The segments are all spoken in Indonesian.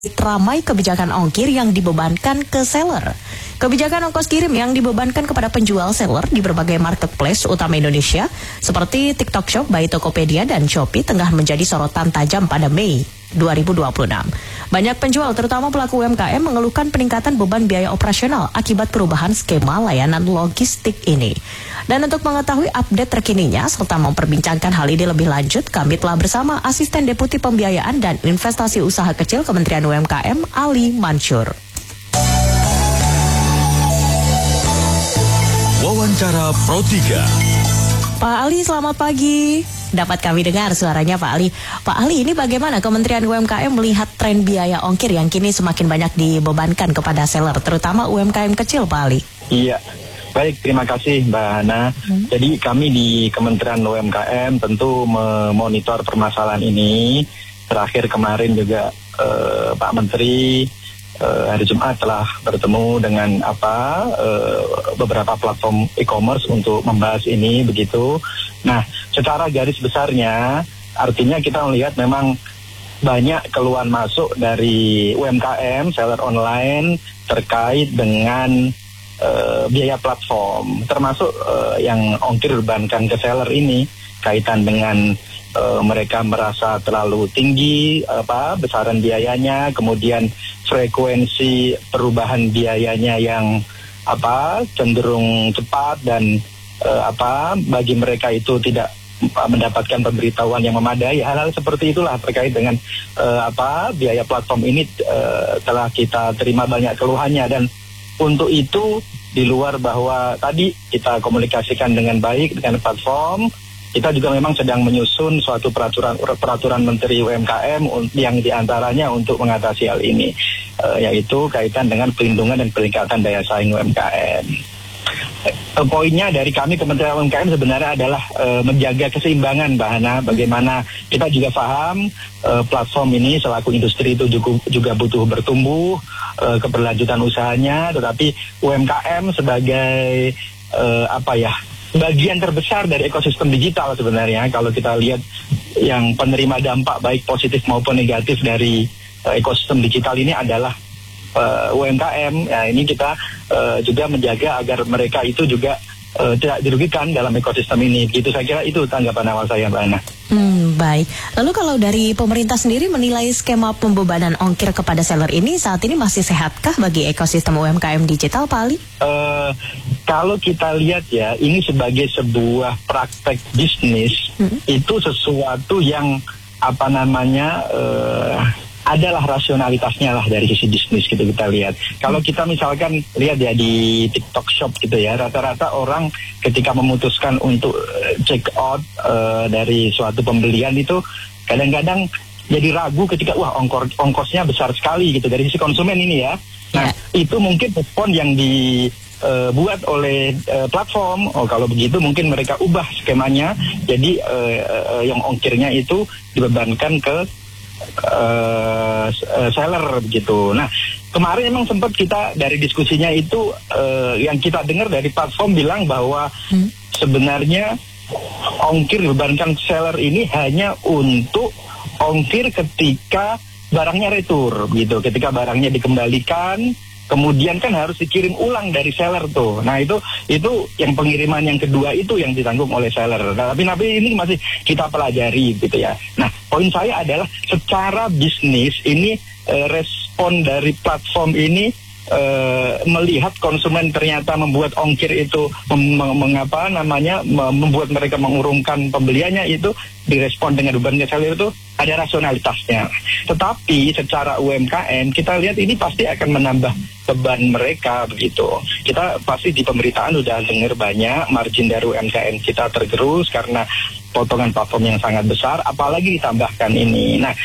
ramai kebijakan ongkir yang dibebankan ke seller. Kebijakan ongkos kirim yang dibebankan kepada penjual seller di berbagai marketplace utama Indonesia seperti TikTok Shop by Tokopedia dan Shopee tengah menjadi sorotan tajam pada Mei 2026. Banyak penjual terutama pelaku UMKM mengeluhkan peningkatan beban biaya operasional akibat perubahan skema layanan logistik ini. Dan untuk mengetahui update terkininya serta memperbincangkan hal ini lebih lanjut, kami telah bersama Asisten Deputi Pembiayaan dan Investasi Usaha Kecil Kementerian UMKM, Ali Mansur. Wawancara Pro 3. Pak Ali, selamat pagi. Dapat kami dengar suaranya Pak Ali. Pak Ali, ini bagaimana Kementerian UMKM melihat tren biaya ongkir yang kini semakin banyak dibebankan kepada seller, terutama UMKM kecil, Pak Ali? Iya, baik, terima kasih Mbak Hana. Jadi kami di Kementerian UMKM tentu memonitor permasalahan ini. Terakhir kemarin juga Pak Menteri hari Jumat telah bertemu dengan beberapa platform e-commerce untuk membahas ini begitu. Nah, secara garis besarnya artinya kita melihat memang banyak keluhan masuk dari UMKM, seller online terkait dengan biaya platform, termasuk yang ongkir dibebankan ke seller ini kaitan dengan mereka merasa terlalu tinggi besaran biayanya, kemudian frekuensi perubahan biayanya yang cenderung cepat dan bagi mereka itu tidak mendapatkan pemberitahuan yang memadai. Hal-hal seperti itulah terkait dengan biaya platform ini telah kita terima banyak keluhannya, dan untuk itu di luar bahwa tadi kita komunikasikan dengan baik dengan platform, kita juga memang sedang menyusun suatu peraturan Menteri UMKM yang diantaranya untuk mengatasi hal ini, yaitu kaitan dengan pelindungan dan peningkatan daya saing UMKM. Poinnya dari kami Kementerian UMKM sebenarnya adalah menjaga keseimbangan, Mbak Hana. Bagaimana kita juga paham platform ini selaku industri itu juga butuh bertumbuh, keberlanjutan usahanya, tetapi UMKM sebagai bagian terbesar dari ekosistem digital sebenarnya. Kalau kita lihat yang penerima dampak baik positif maupun negatif dari ekosistem digital ini adalah UMKM. Ya, ini kita juga menjaga agar mereka itu juga tidak dirugikan dalam ekosistem ini. Gitu, saya kira itu tanggapan awal saya, Mbak Ana. Baik. Lalu kalau dari pemerintah sendiri menilai skema pembebanan ongkir kepada seller ini saat ini masih sehatkah bagi ekosistem UMKM digital, Pak Ali? Kalau kita lihat ya, ini sebagai sebuah praktek bisnis, itu sesuatu yang adalah rasionalitasnya lah dari sisi bisnis gitu kita lihat. Kalau kita misalkan lihat ya di TikTok Shop gitu ya, rata-rata orang ketika memutuskan untuk check out dari suatu pembelian itu kadang-kadang jadi ragu ketika ongkosnya besar sekali gitu dari sisi konsumen ini ya. Nah, itu mungkin respon yang dibuat oleh platform. Kalau begitu mungkin mereka ubah skemanya, jadi yang ongkirnya itu dibebankan ke seller begitu. Nah, kemarin emang sempat kita dari diskusinya itu yang kita dengar dari platform bilang bahwa sebenarnya ongkir dibebankan seller ini hanya untuk ongkir ketika barangnya retur gitu. Ketika barangnya dikembalikan, kemudian kan harus dikirim ulang dari seller tuh. Nah itu yang pengiriman yang kedua itu yang ditanggung oleh seller. Nah, tapi ini masih kita pelajari gitu ya. Nah, poin saya adalah secara bisnis ini respon dari platform ini melihat konsumen ternyata membuat ongkir itu membuat mereka mengurungkan pembeliannya, itu direspon dengan bebannya seller itu ada rasionalitasnya. Tetapi secara UMKM kita lihat ini pasti akan menambah beban mereka begitu. Kita pasti di pemberitaan sudah dengar banyak margin dari UMKM kita tergerus karena potongan platform yang sangat besar, apalagi ditambahkan ini. Nah,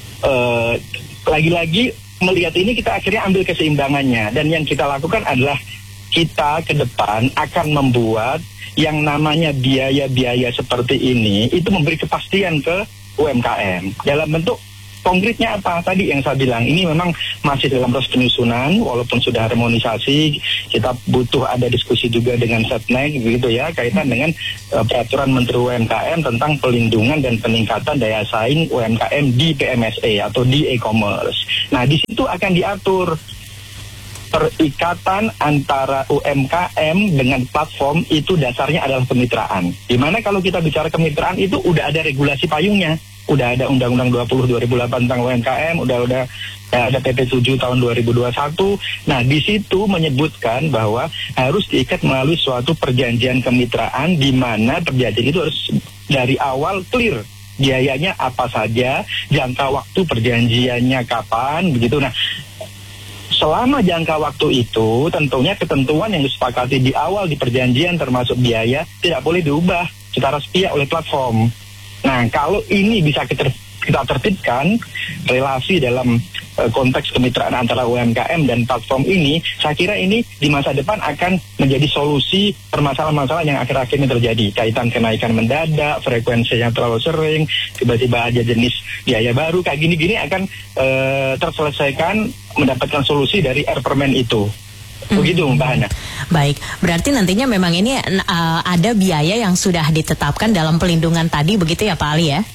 lagi-lagi melihat ini kita akhirnya ambil keseimbangannya, dan yang kita lakukan adalah kita ke depan akan membuat yang namanya biaya-biaya seperti ini itu memberi kepastian ke UMKM dalam bentuk konkretnya apa? Tadi yang saya bilang, ini memang masih dalam proses penyusunan, walaupun sudah harmonisasi, kita butuh ada diskusi juga dengan Setnek, begitu ya, kaitan dengan peraturan Menteri UMKM tentang pelindungan dan peningkatan daya saing UMKM di PMSE atau di e-commerce. Nah, di situ akan diatur perikatan antara UMKM dengan platform itu dasarnya adalah kemitraan. Dimana kalau kita bicara kemitraan itu udah ada regulasi payungnya. Udah ada Undang-Undang 20/2008 tentang UMKM, udah ada PP 7 tahun 2021. Nah, di situ menyebutkan bahwa harus diikat melalui suatu perjanjian kemitraan di mana perjanjian itu harus dari awal clear. Biayanya apa saja, jangka waktu perjanjiannya kapan, begitu. Nah, selama jangka waktu itu, tentunya ketentuan yang disepakati di awal di perjanjian termasuk biaya tidak boleh diubah secara sepihak oleh platform. Nah, kalau ini bisa kita tertibkan, relasi dalam konteks kemitraan antara UMKM dan platform ini, saya kira ini di masa depan akan menjadi solusi permasalahan-masalah yang akhir-akhir ini terjadi. Kaitan kenaikan mendadak, frekuensi yang terlalu sering, tiba-tiba ada jenis biaya baru, kayak gini-gini akan terselesaikan, mendapatkan solusi dari Permen itu. Begitu Mbak Hana. Baik, berarti nantinya memang ini ada biaya yang sudah ditetapkan dalam pelindungan tadi, begitu ya Pak Ali ya?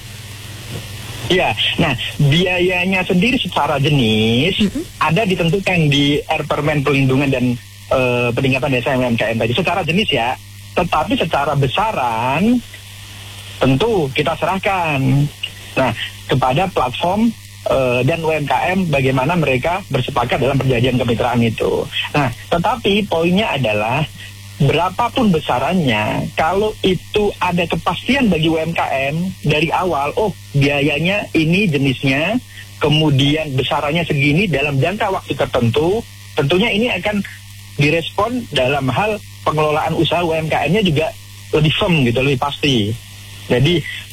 Ya, nah biayanya sendiri secara jenis ada ditentukan di Permen Pelindungan dan Peningkatan Daya Saing UMKM tadi secara jenis ya, tetapi secara besaran tentu kita serahkan. Nah, kepada platform dan UMKM bagaimana mereka bersepakat dalam perjanjian kemitraan itu. Nah, tetapi poinnya adalah berapapun besarannya, kalau itu ada kepastian bagi UMKM dari awal, oh biayanya ini jenisnya, kemudian besarannya segini dalam jangka waktu tertentu, tentunya ini akan direspon dalam hal pengelolaan usaha UMKM-nya juga lebih firm gitu, lebih pasti. Jadi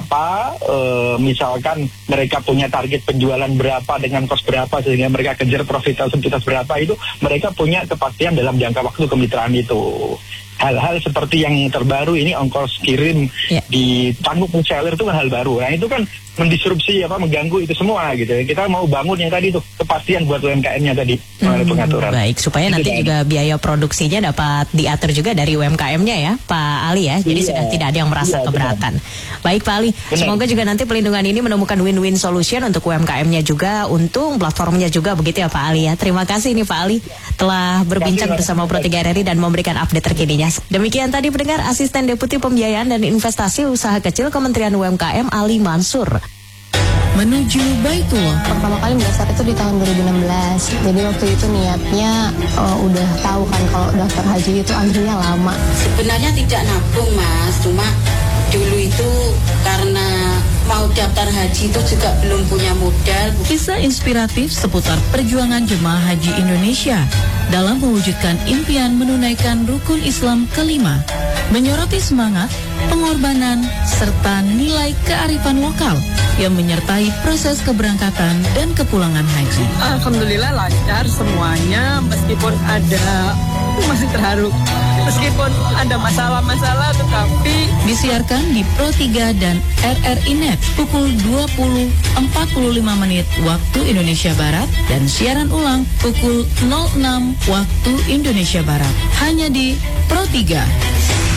misalkan mereka punya target penjualan berapa dengan kos berapa sehingga mereka kejar profitabilitas berapa, itu mereka punya kepastian dalam jangka waktu kemitraan itu. Hal-hal seperti yang terbaru ini ongkos kirim ditanggung seller itu kan hal baru. Nah, itu kan mendisrupsi mengganggu itu semua gitu. Kita mau bangun yang tadi tuh kepastian buat UMKM-nya tadi melalui pengaturan. Baik, supaya nanti juga biaya produksinya dapat diatur juga dari UMKM-nya ya, Pak Ali ya. Jadi sudah tidak ada yang merasa keberatan. Baik Pak Ali, semoga juga nanti pelindungan ini menemukan win-win solution untuk UMKM-nya juga, untung platformnya juga, begitu ya Pak Ali ya. Terima kasih nih Pak Ali telah berbincang bersama Pro 3 RRI dan memberikan update terkininya. Demikian tadi pendengar, Asisten Deputi Pembiayaan dan Investasi Usaha Kecil Kementerian UMKM Ali Mansur. Menuju Baitullah. Pertama kali mendaftar itu di tahun 2016. Jadi waktu itu niatnya udah tahu kan kalau daftar haji itu antrinya lama. Sebenarnya tidak nabung Mas, cuma dulu itu karena mau daftar haji itu juga belum punya modal. Kisah inspiratif seputar perjuangan jemaah haji Indonesia dalam mewujudkan impian menunaikan rukun Islam kelima, menyoroti semangat, pengorbanan, serta nilai kearifan lokal yang menyertai proses keberangkatan dan kepulangan haji. Alhamdulillah lancar semuanya, meskipun ada masih terharu. Meskipun ada masalah-masalah, tetapi disiarkan di Pro 3 dan RRI Net pukul 20.45 waktu Indonesia Barat dan siaran ulang pukul 06 waktu Indonesia Barat. Hanya di Pro 3.